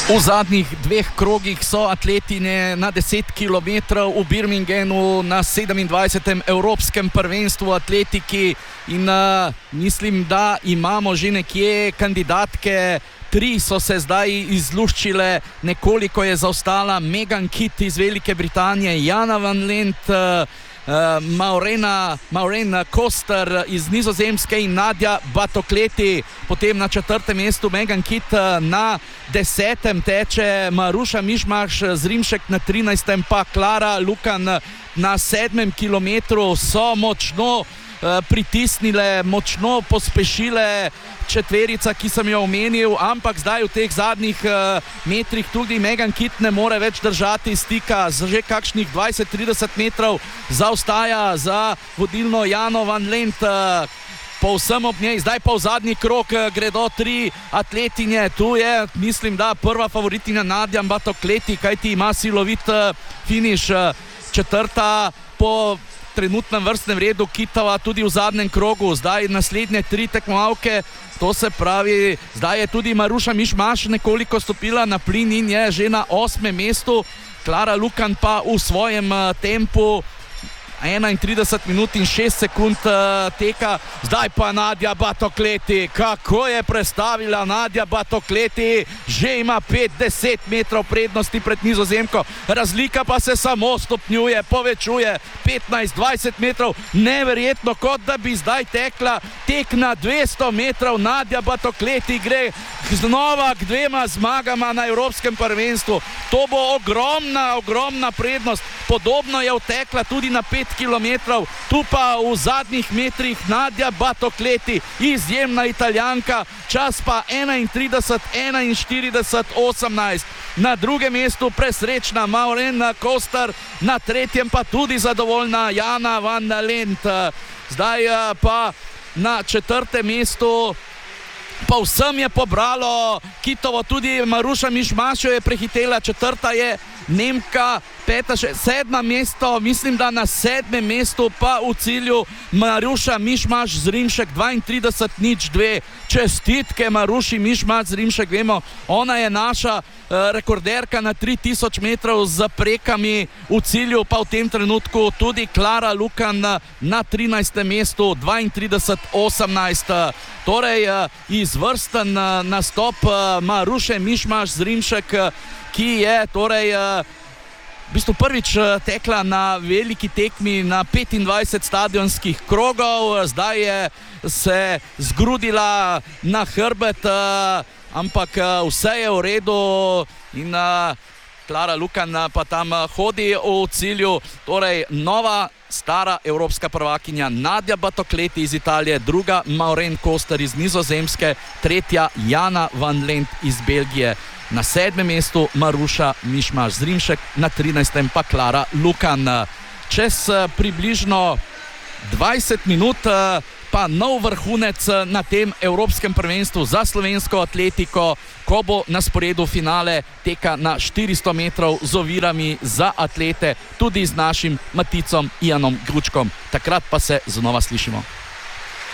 V zadnjih dveh krogih so atletine na 10 km v Birminghamu na 27. Evropskem prvenstvu v atletiki in mislim, da imamo že nekje kandidatke. 3 so se zdaj izluščile, nekoliko je zaostala Megan Kitt iz Velike Britanije, Jana van Lent, Maureen Koster iz Nizozemske in Nadia Batokleti. Potem na 4. mestu Megan Kitt, na 10. teče Maruša Mišmaš Zrimšek, na 13. pa Klara Lukan. Na 7. kilometru so močno pritisnile, močno pospešile četverica, ki sem jo omenil, ampak zdaj v teh zadnjih metrih tudi Megan Kitt ne more več držati stika, že kakšnih 20-30 metrov zaostaja za vodilno Jano van Lent. Povsem ob njej, zdaj pa v zadnji krog gredo 3 atletinje. Tu je, mislim, da prva favoritinja Nadia Batokleti, kajti ima silovit finiš. 4. po trenutnem vrstnem redu Kittova tudi v zadnjem krogu. Zdaj naslednje 3 tekmovalke, to se pravi, zdaj je tudi Maruša Mišmaš nekoliko stopila na plin in je že na 8. mestu. Klara Lukan pa v svojem tempu 31 minut in 6 sekund teka. Zdaj pa Nadia Batokleti, kako je prestavila Nadia Batokleti, že ima 5-10 metrov prednosti pred Nizozemko, razlika pa se samo stopnjuje, povečuje 15-20 metrov, neverjetno, kot da bi zdaj tekla tek na 200 metrov. Nadia Batokleti gre znova k 2 zmagama na Evropskem prvenstvu, to bo ogromna prednost. Podobno je utekla tudi na 5 kilometrov, tu pa v zadnjih metrih Nadia Batokleti, izjemna Italijanka, čas pa 31-41-18. Na 2. mestu presrečna Maureen Koster, na 3. pa tudi zadovoljna Jana van Lent. Zdaj pa na 4. mestu povsem je pobralo Kittovo, tudi Maruša Mišmaš je prehitela, 4. je Nemka, 5., 7. mesto, mislim, da na 7. mestu pa v cilju Maruša Mišmaš Zrimšek 32:02. Čestitke Maruši Mišmaš Zrimšek, vemo, ona je naša rekorderka na 3000 metrov z zaprekami, v cilju pa v tem trenutku tudi Klara Lukan na 13. mestu 32:18. Torej izvrsten nastop Maruše Mišmaš Zrimšek, ki je torej v bistvu prvič tekla na veliki tekmi na 25 stadionskih krogov. Zdaj je se zgrudila na hrbet, ampak vse je v redu in Klara Lukan pa tam hodi v cilju. Torej nova stara evropska prvakinja Nadia Batokleti iz Italije, 2. Maureen Koster iz Nizozemske, 3. Jana van Lent iz Belgije. Na 7. mestu Maruša Mišmaš Zrimšek, na 13. pa Klara Lukan. Čez približno 20 minut pa nov vrhunec na tem Evropskem prvenstvu za slovensko atletiko, ko bo na sporedu finale teka na 400 metrov z ovirami za atlete, tudi z našim Maticom Ianom Gručkom. Takrat pa se znova slišimo.